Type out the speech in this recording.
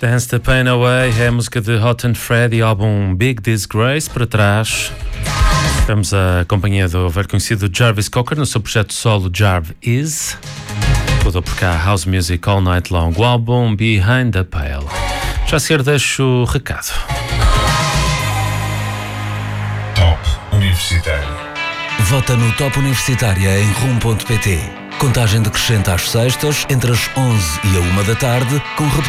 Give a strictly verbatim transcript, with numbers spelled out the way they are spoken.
Dance the Pain Away é a música de Hot and Freddy, álbum Big Disgrace. Para trás temos a companhia do velho conhecido Jarvis Cocker no seu projeto solo Jarv Is. Rodou por cá House Music All Night Long, o álbum Behind the Pale. Já a seguir deixo o recado. Top Universitário. Vota no Top Universitária em rum ponto pt. Contagem decrescente às sextas, entre as onze e a uma da tarde, com repetição